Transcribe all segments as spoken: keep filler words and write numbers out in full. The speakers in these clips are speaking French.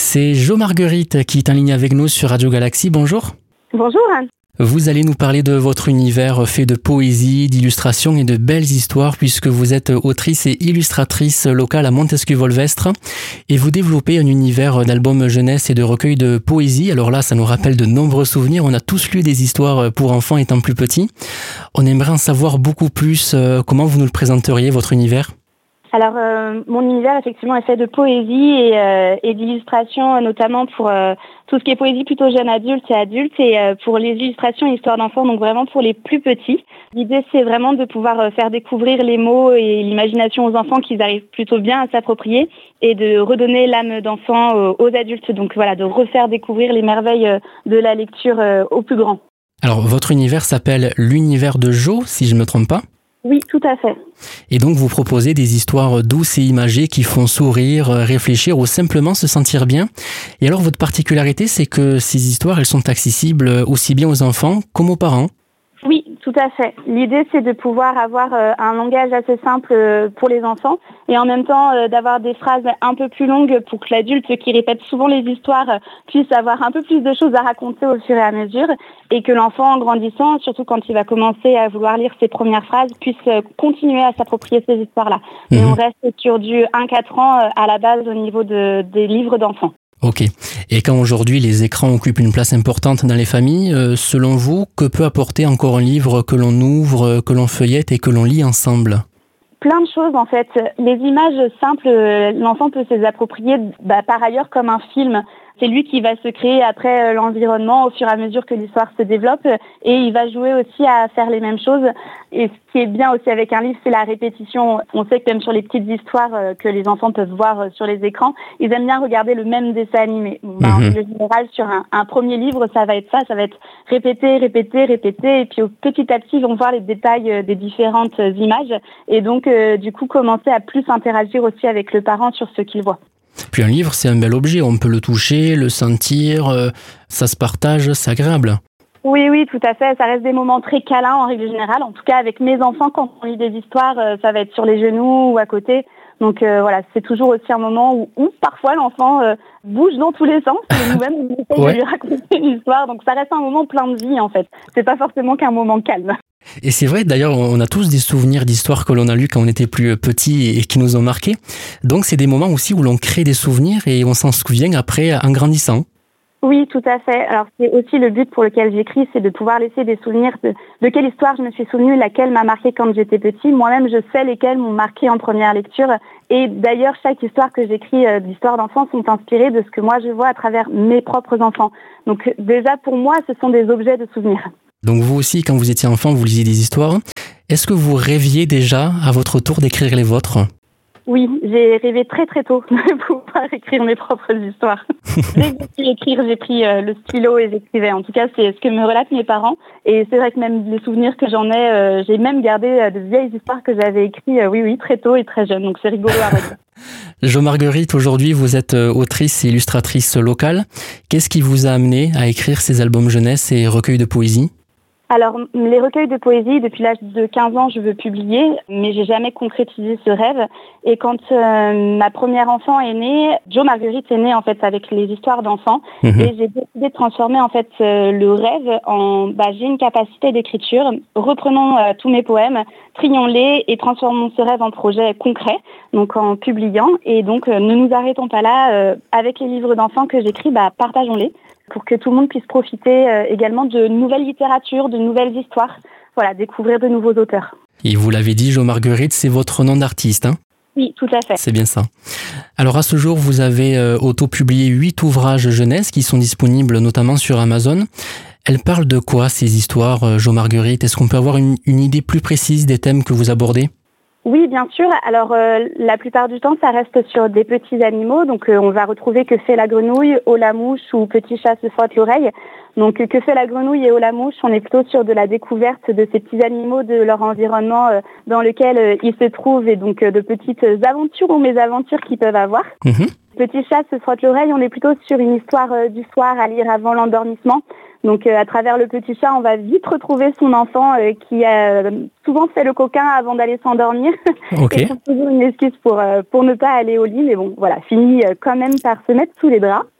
C'est Jo Marguerite qui est en ligne avec nous sur Radio Galaxy. Bonjour. Bonjour. Vous allez nous parler de votre univers fait de poésie, d'illustrations et de belles histoires puisque vous êtes autrice et illustratrice locale à Montesquieu-Volvestre et vous développez un univers d'albums jeunesse et de recueils de poésie. Alors là, ça nous rappelle de nombreux souvenirs. On a tous lu des histoires pour enfants étant plus petits. On aimerait en savoir beaucoup plus. Comment vous nous le présenteriez, votre univers ? Alors, euh, mon univers, effectivement, est fait de poésie et, euh, et d'illustrations, notamment pour euh, tout ce qui est poésie plutôt jeune adulte et adulte, et euh, pour les illustrations et histoires d'enfants, donc vraiment pour les plus petits. L'idée, c'est vraiment de pouvoir euh, faire découvrir les mots et l'imagination aux enfants qu'ils arrivent plutôt bien à s'approprier, et de redonner l'âme d'enfant euh, aux adultes. Donc voilà, de refaire découvrir les merveilles euh, de la lecture euh, aux plus grands. Alors, votre univers s'appelle l'univers de Jo, si je ne me trompe pas ? Oui, tout à fait. Et donc, vous proposez des histoires douces et imagées qui font sourire, réfléchir ou simplement se sentir bien. Et alors, votre particularité, c'est que ces histoires, elles sont accessibles aussi bien aux enfants qu'aux parents. Oui, tout à fait. L'idée, c'est de pouvoir avoir euh, un langage assez simple euh, pour les enfants et en même temps euh, d'avoir des phrases un peu plus longues pour que l'adulte qui répète souvent les histoires euh, puisse avoir un peu plus de choses à raconter au fur et à mesure, et que l'enfant, en grandissant, surtout quand il va commencer à vouloir lire ses premières phrases, puisse euh, continuer à s'approprier ces histoires-là. Mmh. Et on reste sur du un à quatre ans euh, à la base au niveau de, des livres d'enfants. Ok. Et quand aujourd'hui les écrans occupent une place importante dans les familles, euh, selon vous, que peut apporter encore un livre que l'on ouvre, que l'on feuillette et que l'on lit ensemble ? Plein de choses en fait. Les images simples, l'enfant peut se les approprier bah, par ailleurs comme un film. C'est lui qui va se créer après l'environnement au fur et à mesure que l'histoire se développe, et il va jouer aussi à faire les mêmes choses. Et ce qui est bien aussi avec un livre, c'est la répétition. On sait que même sur les petites histoires que les enfants peuvent voir sur les écrans, ils aiment bien regarder le même dessin animé. Bon, bah, mm-hmm. En général, sur un, un premier livre, ça va être ça, ça va être répéter, répéter, répéter, et puis petit à petit, ils vont voir les détails des différentes images, et donc euh, du coup commencer à plus interagir aussi avec le parent sur ce qu'il voit. Puis un livre, c'est un bel objet, on peut le toucher, le sentir, euh, ça se partage, c'est agréable. Oui, oui, tout à fait. Ça reste des moments très câlins en règle générale. En tout cas, avec mes enfants, quand on lit des histoires, euh, ça va être sur les genoux ou à côté. Donc euh, voilà, c'est toujours aussi un moment où, où parfois l'enfant euh, bouge dans tous les sens, et nous-mêmes on essaie ouais. de lui raconter une histoire. Donc ça reste un moment plein de vie en fait. C'est pas forcément qu'un moment calme. Et c'est vrai, d'ailleurs, on a tous des souvenirs d'histoires que l'on a lues quand on était plus petits et qui nous ont marqués. Donc c'est des moments aussi où l'on crée des souvenirs et on s'en souvient après en grandissant. Oui, tout à fait. Alors c'est aussi le but pour lequel j'écris, c'est de pouvoir laisser des souvenirs de, de quelle histoire je me suis souvenue, laquelle m'a marqué quand j'étais petit. Moi-même, je sais lesquelles m'ont marqué en première lecture. Et d'ailleurs, chaque histoire que j'écris euh, d'histoires d'enfants sont inspirées de ce que moi je vois à travers mes propres enfants. Donc déjà, pour moi, ce sont des objets de souvenirs. Donc vous aussi, quand vous étiez enfant, vous lisiez des histoires. Est-ce que vous rêviez déjà, à votre tour, d'écrire les vôtres ? Oui, j'ai rêvé très très tôt de pouvoir écrire mes propres histoires. Dès que j'ai pu écrire, j'ai pris euh, le stylo et j'écrivais. En tout cas, c'est ce que me relatent mes parents. Et c'est vrai que même les souvenirs que j'en ai, euh, j'ai même gardé euh, de vieilles histoires que j'avais écrites, euh, oui, oui, très tôt et très jeune. Donc c'est rigolo à redire. Jo Marguerite, aujourd'hui, vous êtes autrice et illustratrice locale. Qu'est-ce qui vous a amené à écrire ces albums jeunesse et recueils de poésie ? Alors, les recueils de poésie, depuis l'âge de quinze ans, je veux publier, mais j'ai jamais concrétisé ce rêve. Et quand euh, ma première enfant est née, Jo Marguerite est née en fait avec les histoires d'enfants, mmh. et j'ai décidé de transformer en fait euh, le rêve en, bah, j'ai une capacité d'écriture. Reprenons euh, tous mes poèmes, trions-les et transformons ce rêve en projet concret, donc en publiant. Et donc, euh, ne nous arrêtons pas là. Euh, avec les livres d'enfants que j'écris, bah, partageons-les, pour que tout le monde puisse profiter euh, également de nouvelles littératures, de nouvelles histoires, voilà, découvrir de nouveaux auteurs. Et vous l'avez dit, Jo Marguerite, c'est votre nom d'artiste, hein ? Oui, tout à fait. C'est bien ça. Alors à ce jour, vous avez euh, auto-publié huit ouvrages jeunesse qui sont disponibles notamment sur Amazon. Elles parlent de quoi ces histoires, euh, Jo Marguerite ? Est-ce qu'on peut avoir une, une idée plus précise des thèmes que vous abordez ? Oui, bien sûr. Alors, euh, la plupart du temps, ça reste sur des petits animaux. Donc, euh, on va retrouver Que fait la grenouille, Oh la mouche ou Petit chat se frotte l'oreille. Donc, Que fait la grenouille et Oh la mouche, on est plutôt sur de la découverte de ces petits animaux, de leur environnement euh, dans lequel euh, ils se trouvent, et donc euh, de petites aventures ou mésaventures qu'ils peuvent avoir. Mmh. Petit chat se frotte l'oreille, on est plutôt sur une histoire euh, du soir à lire avant l'endormissement. Donc, euh, à travers le petit chat, on va vite retrouver son enfant euh, qui a euh, souvent fait le coquin avant d'aller s'endormir. Okay. Et c'est toujours une excuse pour, euh, pour ne pas aller au lit. Mais bon, voilà, finit euh, quand même par se mettre sous les draps.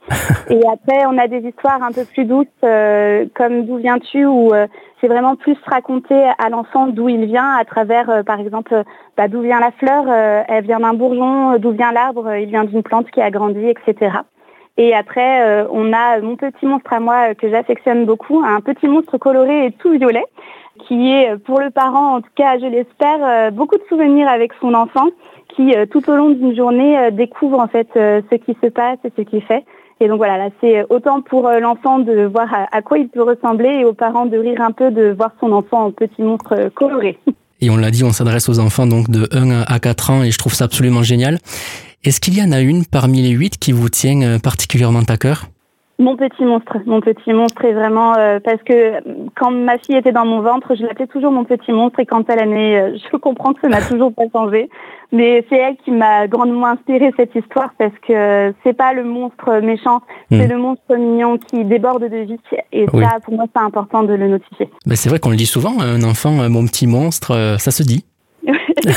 Et après, on a des histoires un peu plus douces, euh, comme D'où viens-tu, où euh, c'est vraiment plus raconter à l'enfant d'où il vient, à travers, euh, par exemple, euh, bah, d'où vient la fleur, euh, elle vient d'un bourgeon, d'où vient l'arbre, il vient d'une plante qui a grandi, et cetera. Et après, euh, on a mon petit monstre à moi euh, que j'affectionne beaucoup, un petit monstre coloré et tout violet, qui est pour le parent, en tout cas je l'espère, euh, beaucoup de souvenirs avec son enfant, qui euh, tout au long d'une journée euh, découvre en fait euh, ce qui se passe et ce qui fait. Et donc voilà, là c'est autant pour euh, l'enfant de voir à, à quoi il peut ressembler et aux parents de rire un peu de voir son enfant en petit monstre euh, coloré. Et on l'a dit, on s'adresse aux enfants donc de un à quatre ans et je trouve ça absolument génial. Est-ce qu'il y en a une parmi les huit qui vous tient particulièrement à cœur ? Mon petit monstre, mon petit monstre est vraiment euh, parce que quand ma fille était dans mon ventre, je l'appelais toujours mon petit monstre et quand elle est née, euh, je comprends que ça n'a toujours pas changé. Mais c'est elle qui m'a grandement inspiré cette histoire parce que c'est pas le monstre méchant, mmh. c'est le monstre mignon qui déborde de vie et oui. ça, pour moi, c'est important de le notifier. Ben c'est vrai qu'on le dit souvent, un enfant, mon petit monstre, ça se dit. Moi,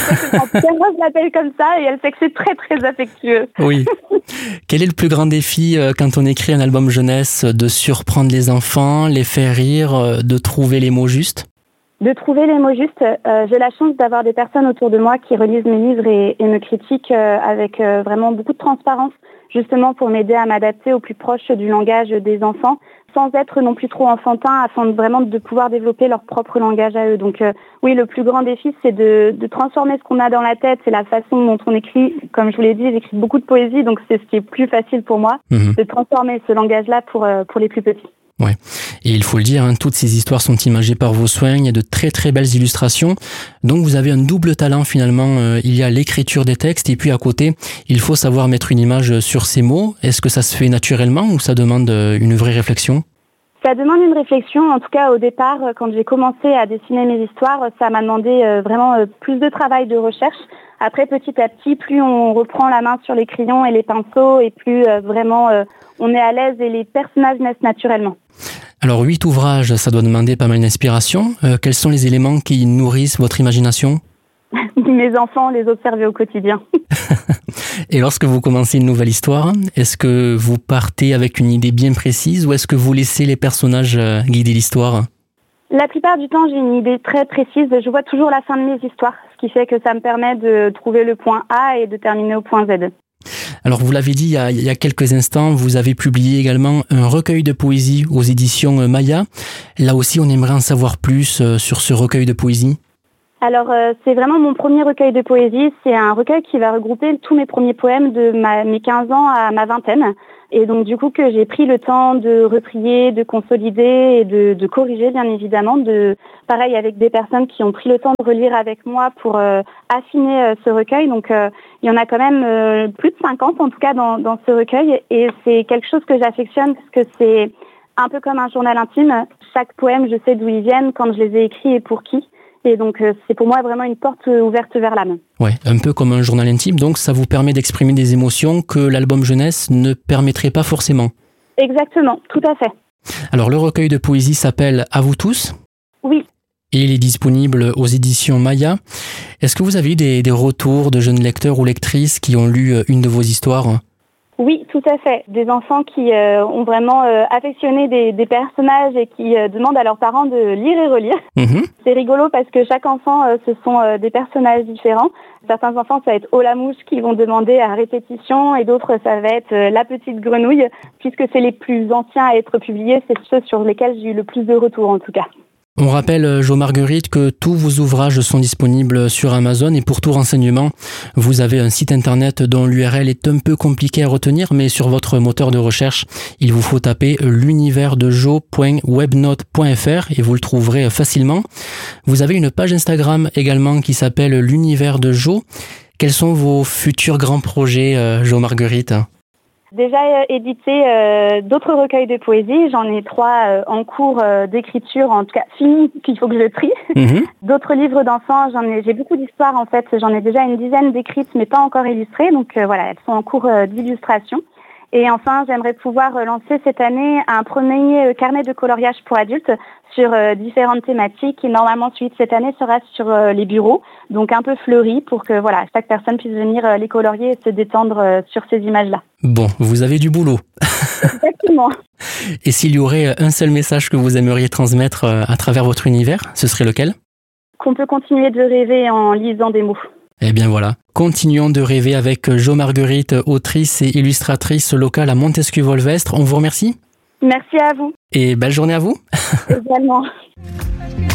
je l'appelle comme ça et elle sait que c'est très très affectueux. Oui. Quel est le plus grand défi quand on écrit un album jeunesse? De surprendre les enfants, les faire rire, de trouver les mots justes? De trouver les mots justes. Euh, j'ai la chance d'avoir des personnes autour de moi qui relisent mes livres et, et me critiquent euh, avec euh, vraiment beaucoup de transparence, justement pour m'aider à m'adapter au plus proche du langage des enfants, sans être non plus trop enfantin, afin de vraiment de pouvoir développer leur propre langage à eux. Donc euh, oui, le plus grand défi, c'est de, de transformer ce qu'on a dans la tête, c'est la façon dont on écrit. Comme je vous l'ai dit, j'écris beaucoup de poésie, donc c'est ce qui est plus facile pour moi, mmh. de transformer ce langage-là pour, euh, pour les plus petits. Ouais. Et il faut le dire, hein, toutes ces histoires sont imagées par vos soins, il y a de très très belles illustrations. Donc vous avez un double talent finalement, euh, il y a l'écriture des textes et puis à côté, il faut savoir mettre une image sur ces mots. Est-ce que ça se fait naturellement ou ça demande une vraie réflexion ? Ça demande une réflexion. En tout cas, au départ, quand j'ai commencé à dessiner mes histoires, ça m'a demandé euh, vraiment euh, plus de travail de recherche. Après, petit à petit, plus on reprend la main sur les crayons et les pinceaux et plus euh, vraiment euh, on est à l'aise et les personnages naissent naturellement. Alors, huit ouvrages, ça doit demander pas mal d'inspiration. Euh, quels sont les éléments qui nourrissent votre imagination ? Mes enfants, les observer au quotidien. Et lorsque vous commencez une nouvelle histoire, est-ce que vous partez avec une idée bien précise ou est-ce que vous laissez les personnages guider l'histoire ? La plupart du temps, j'ai une idée très précise. Je vois toujours la fin de mes histoires, ce qui fait que ça me permet de trouver le point A et de terminer au point Z. Alors, vous l'avez dit il y, a, il y a quelques instants, vous avez publié également un recueil de poésie aux éditions Maya. Là aussi, on aimerait en savoir plus sur ce recueil de poésie. Alors, euh, c'est vraiment mon premier recueil de poésie. C'est un recueil qui va regrouper tous mes premiers poèmes de ma, mes quinze ans à ma vingtaine. Et donc, du coup, que j'ai pris le temps de retrier, de consolider et de, de corriger, bien évidemment. De, pareil, avec des personnes qui ont pris le temps de relire avec moi pour euh, affiner euh, ce recueil. Donc, euh, il y en a quand même euh, plus de cinquante, en tout cas, dans, dans ce recueil. Et c'est quelque chose que j'affectionne parce que c'est un peu comme un journal intime. Chaque poème, je sais d'où ils viennent, quand je les ai écrits et pour qui. Et donc, euh, c'est pour moi vraiment une porte ouverte vers l'âme. Ouais, un peu comme un journal intime. Donc, ça vous permet d'exprimer des émotions que l'album jeunesse ne permettrait pas forcément. Exactement, tout à fait. Alors, le recueil de poésie s'appelle « À vous tous ». Oui. Et il est disponible aux éditions Maya. Est-ce que vous avez eu des, des retours de jeunes lecteurs ou lectrices qui ont lu une de vos histoires ? Oui, tout à fait. Des enfants qui euh, ont vraiment euh, affectionné des, des personnages et qui euh, demandent à leurs parents de lire et relire. Mmh. C'est rigolo parce que chaque enfant, euh, ce sont euh, des personnages différents. Certains enfants, ça va être Oh la mouche qui vont demander à répétition et d'autres, ça va être euh, La petite grenouille. Puisque c'est les plus anciens à être publiés, c'est ceux sur lesquels j'ai eu le plus de retours en tout cas. On rappelle, Jo Marguerite, que tous vos ouvrages sont disponibles sur Amazon et pour tout renseignement, vous avez un site internet dont l'U R L est un peu compliqué à retenir, mais sur votre moteur de recherche, il vous faut taper l'univers de jo point webnote point f r et vous le trouverez facilement. Vous avez une page Instagram également qui s'appelle l'univers de Jo. Quels sont vos futurs grands projets, Jo Marguerite ? Déjà euh, édité euh, d'autres recueils de poésie. J'en ai trois euh, en cours euh, d'écriture, en tout cas finis, qu'il faut que je trie. Mmh. D'autres livres d'enfants, j'en ai, j'ai beaucoup d'histoires en fait. J'en ai déjà une dizaine d'écrites, mais pas encore illustrées. Donc euh, voilà, elles sont en cours euh, d'illustration. Et enfin, j'aimerais pouvoir lancer cette année un premier carnet de coloriage pour adultes sur euh, différentes thématiques. Et normalement, celui de cette année sera sur euh, les bureaux, donc un peu fleuri pour que voilà, chaque personne puisse venir euh, les colorier et se détendre euh, sur ces images-là. Bon, vous avez du boulot. Exactement. Et s'il y aurait un seul message que vous aimeriez transmettre à travers votre univers, ce serait lequel ? Qu'on peut continuer de rêver en lisant des mots. Eh bien voilà, continuons de rêver avec Jo Marguerite, autrice et illustratrice locale à Montesquieu-Volvestre. On vous remercie. Merci à vous. Et belle journée à vous. Également.